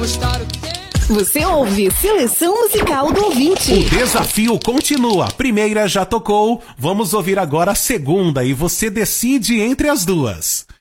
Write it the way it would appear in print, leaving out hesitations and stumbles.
Você ouve Seleção Musical do Ouvinte. O desafio continua. A primeira já tocou, vamos ouvir agora a segunda e você decide entre as duas.